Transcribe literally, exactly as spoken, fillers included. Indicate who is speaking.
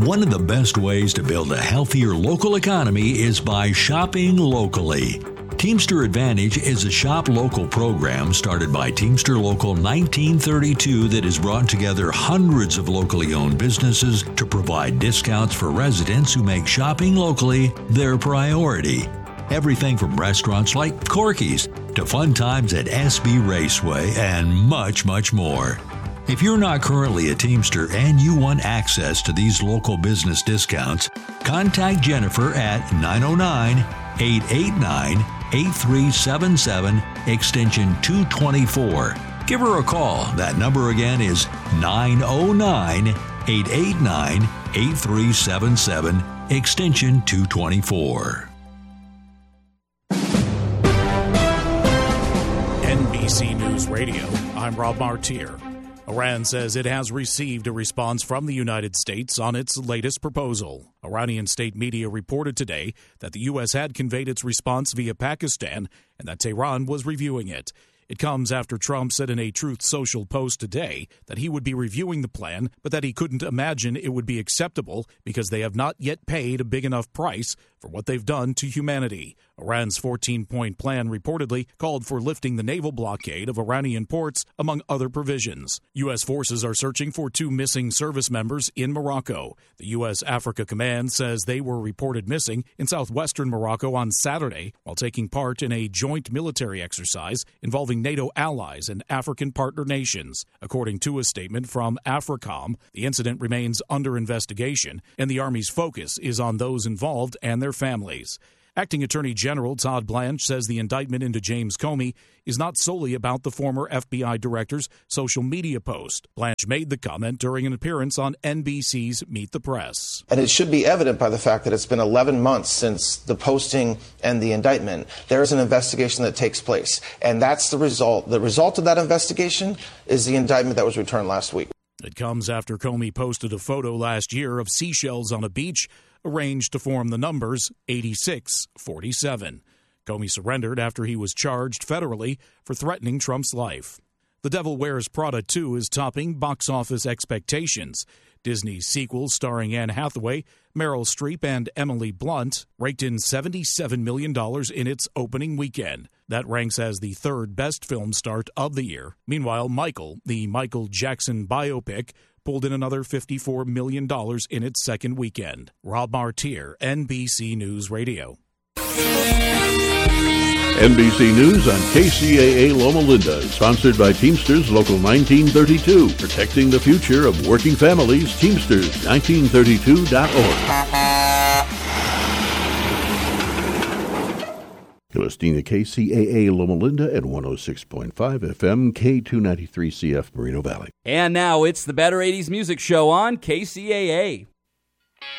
Speaker 1: One of the best ways to build a healthier local economy is by shopping locally. Teamster Advantage is a shop local program started by Teamster Local nineteen thirty-two that has brought together hundreds of locally owned businesses to provide discounts for residents who make shopping locally their priority. Everything from restaurants like Corky's to fun times at S B Raceway and much, much more. If you're not currently a Teamster and you want access to these local business discounts, contact Jennifer at nine oh nine, eight eight nine, eight three seven seven, extension two twenty-four. Give her a call. That number again is nine oh nine, eight eight nine, eight three seven seven, extension two twenty-four.
Speaker 2: N B C News Radio, I'm Rob Martier. Iran says it has received a response from the United States on its latest proposal. Iranian state media reported today that the U S had conveyed its response via Pakistan and that Tehran was reviewing it. It comes after Trump said in a Truth Social post today that he would be reviewing the plan, but that he couldn't imagine it would be acceptable because they have not yet paid a big enough price for what they've done to humanity. Iran's fourteen-point plan reportedly called for lifting the naval blockade of Iranian ports, among other provisions. U S forces are searching for two missing service members in Morocco. The U S Africa Command says they were reported missing in southwestern Morocco on Saturday while taking part in a joint military exercise involving NATO allies and African partner nations. According to a statement from AFRICOM, the incident remains under investigation, and the Army's focus is on those involved and their families. Acting Attorney General Todd Blanche says the indictment into James Comey is not solely about the former F B I director's social media post. Blanche made the comment during an appearance on N B C's Meet the Press.
Speaker 3: And it should be evident by the fact that it's been eleven months since the posting and the indictment. There is an investigation that takes place, and that's the result. The result of that investigation is the indictment that was returned last week.
Speaker 2: It comes after Comey posted a photo last year of seashells on a beach arranged to form the numbers eighty-six forty-seven. Comey surrendered after he was charged federally for threatening Trump's life. The Devil Wears Prada two is topping box office expectations. Disney's sequel starring Anne Hathaway, Meryl Streep, and Emily Blunt raked in seventy-seven million dollars in its opening weekend. That ranks as the third best film start of the year. Meanwhile, Michael, the Michael Jackson biopic, pulled in another fifty-four million dollars in its second weekend. Rob Martier, N B C News Radio.
Speaker 4: N B C News on K C A A Loma Linda is sponsored by Teamsters Local nineteen thirty-two, protecting the future of working families. Teamsters nineteen thirty-two dot org. You're listening to K C A A Loma Linda at one oh six point five F M, K two ninety-three C F Moreno Valley.
Speaker 5: And now it's the Better eighties Music Show on K C A A.